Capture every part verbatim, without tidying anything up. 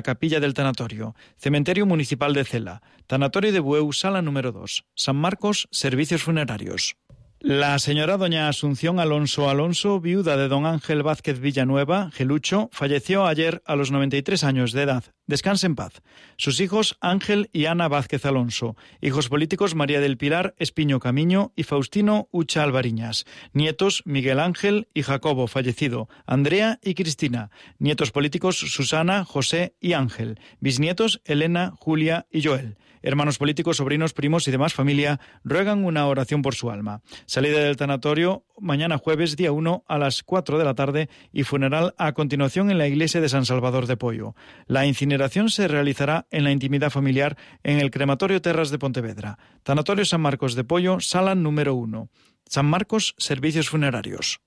capilla del tanatorio. Cementerio municipal de Cela. Tanatorio de Bueu, sala número dos. San Marcos, servicios funerarios. La señora doña Asunción Alonso Alonso, viuda de don Ángel Vázquez Villanueva, Gelucho, falleció ayer a los noventa y tres años de edad. Descanse en paz. Sus hijos Ángel y Ana Vázquez Alonso. Hijos políticos María del Pilar Espiño Camiño y Faustino Ucha Alvariñas. Nietos Miguel Ángel y Jacobo, fallecido. Andrea y Cristina. Nietos políticos Susana, José y Ángel. Bisnietos Elena, Julia y Joel. Hermanos políticos, sobrinos, primos y demás familia ruegan una oración por su alma. Salida del tanatorio mañana jueves, día uno, a las cuatro de la tarde y funeral a continuación en la iglesia de San Salvador de Poio. La incineración se realizará en la intimidad familiar en el crematorio Terras de Pontevedra. Tanatorio San Marcos de Poio, sala número uno. San Marcos, servicios funerarios.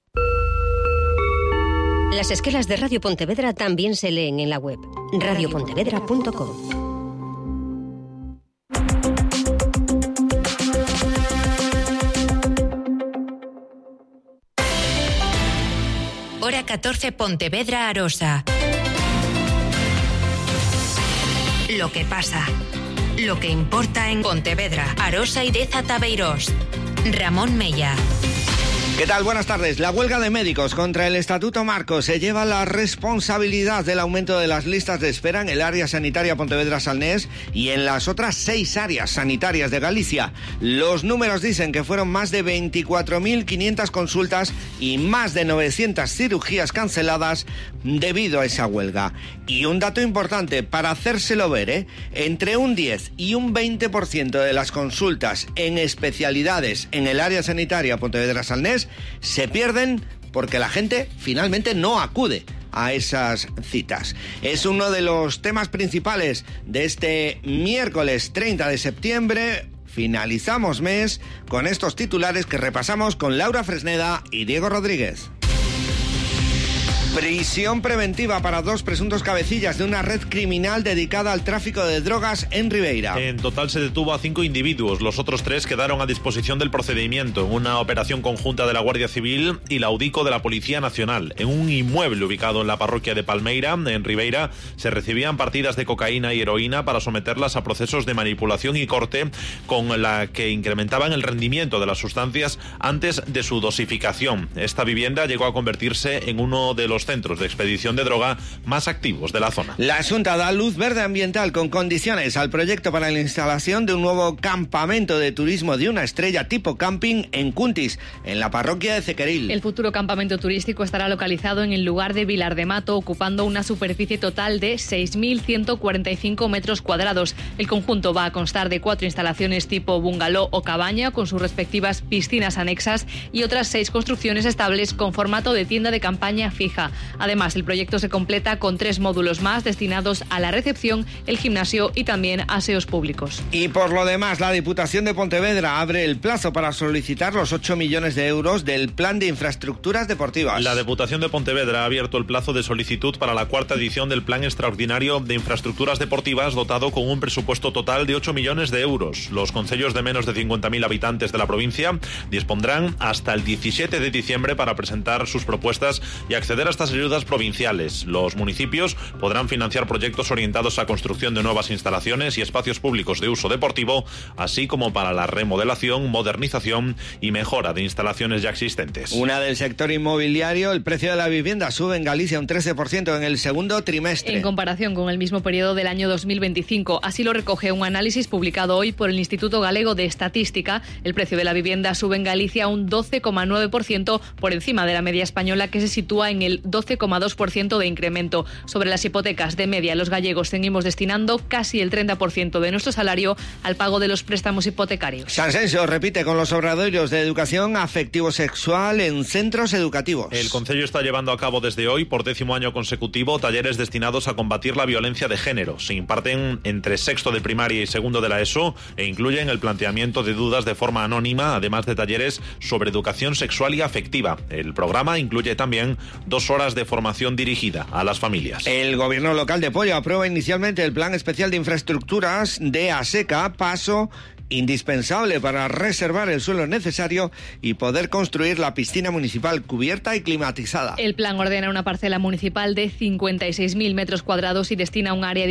Las esquelas de Radio Pontevedra también se leen en la web radio pontevedra punto com. Hora catorce, Pontevedra, Arosa. Lo que pasa, lo que importa en Pontevedra, Arosa y Deza Tabeirós. Ramón Mella. ¿Qué tal? Buenas tardes. La huelga de médicos contra el Estatuto Marco se lleva la responsabilidad del aumento de las listas de espera en el área sanitaria Pontevedra-Salnés y en las otras seis áreas sanitarias de Galicia. Los números dicen que fueron más de veinticuatro mil quinientas consultas y más de novecientas cirugías canceladas debido a esa huelga. Y un dato importante para hacérselo ver, ¿eh? Entre un diez y un veinte por ciento de las consultas en especialidades en el área sanitaria Pontevedra-Salnés se pierden porque la gente finalmente no acude a esas citas. Es uno de los temas principales de este miércoles treinta de septiembre. Finalizamos mes con estos titulares que repasamos con Laura Fresneda y Diego Rodríguez. Prisión preventiva para dos presuntos cabecillas de una red criminal dedicada al tráfico de drogas en Ribeira. En total se detuvo a cinco individuos. Los otros tres quedaron a disposición del procedimiento en una operación conjunta de la Guardia Civil y la UDICO de la Policía Nacional. En un inmueble ubicado en la parroquia de Palmeira, en Ribeira, se recibían partidas de cocaína y heroína para someterlas a procesos de manipulación y corte con la que incrementaban el rendimiento de las sustancias antes de su dosificación. Esta vivienda llegó a convertirse en uno de los centros de expedición de droga más activos de la zona. La Xunta da luz verde ambiental con condiciones al proyecto para la instalación de un nuevo campamento de turismo de una estrella tipo camping en Cuntis, en la parroquia de Cequeril. El futuro campamento turístico estará localizado en el lugar de Vilar de Mato, ocupando una superficie total de seis mil ciento cuarenta y cinco metros cuadrados. El conjunto va a constar de cuatro instalaciones tipo bungalow o cabaña, con sus respectivas piscinas anexas, y otras seis construcciones estables con formato de tienda de campaña fija. Además, el proyecto se completa con tres módulos más destinados a la recepción, el gimnasio y también aseos públicos. Y por lo demás, la Diputación de Pontevedra abre el plazo para solicitar los ocho millones de euros del Plan de Infraestructuras Deportivas. La Diputación de Pontevedra ha abierto el plazo de solicitud para la cuarta edición del Plan Extraordinario de Infraestructuras Deportivas, dotado con un presupuesto total de ocho millones de euros. Los concellos de menos de cincuenta mil habitantes de la provincia dispondrán hasta el diecisiete de diciembre para presentar sus propuestas y acceder a estas ayudas provinciales. Los municipios podrán financiar proyectos orientados a construcción de nuevas instalaciones y espacios públicos de uso deportivo, así como para la remodelación, modernización y mejora de instalaciones ya existentes. Una del sector inmobiliario, el precio de la vivienda sube en Galicia un trece por ciento en el segundo trimestre. En comparación con el mismo periodo del año dos mil veinticinco, así lo recoge un análisis publicado hoy por el Instituto Galego de Estadística. El precio de la vivienda sube en Galicia un doce coma nueve por ciento por encima de la media española, que se sitúa en el doce coma dos por ciento de incremento. Sobre las hipotecas, de media, los gallegos seguimos destinando casi el treinta por ciento de nuestro salario al pago de los préstamos hipotecarios. Sanxenxo repite con los obradoiros de educación afectivo-sexual en centros educativos. El concello está llevando a cabo desde hoy, por décimo año consecutivo, talleres destinados a combatir la violencia de género. Se imparten entre sexto de primaria y segundo de la ESO e incluyen el planteamiento de dudas de forma anónima, además de talleres sobre educación sexual y afectiva. El programa incluye también dos horas de formación dirigida a las familias. El gobierno local de Poio aprueba inicialmente el Plan Especial de Infraestructuras de ASECA, paso indispensable para reservar el suelo necesario y poder construir la piscina municipal cubierta y climatizada. El plan ordena una parcela municipal de cincuenta y seis mil metros cuadrados y destina un área